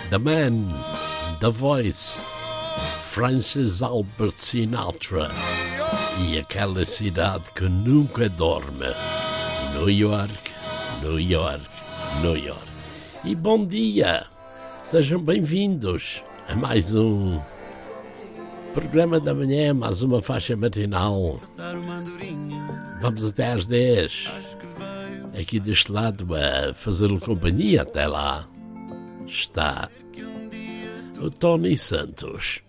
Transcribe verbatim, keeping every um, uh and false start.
The Man, The Voice, Francis Albert Sinatra e aquela cidade que nunca dorme, New York, New York, New York. E bom dia, sejam bem-vindos a mais um programa da manhã, mais uma faixa matinal. Vamos até às dez, aqui deste lado a fazer-lhe companhia até lá. Está o Tony Santos.